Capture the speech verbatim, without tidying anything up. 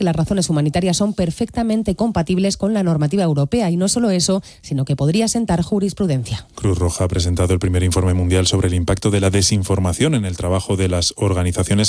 que las razones humanitarias son perfectamente compatibles con la normativa europea y no solo eso, sino que podría sentar jurisprudencia. Cruz Roja ha presentado el primer informe mundial sobre el impacto de la desinformación en el trabajo de las organizaciones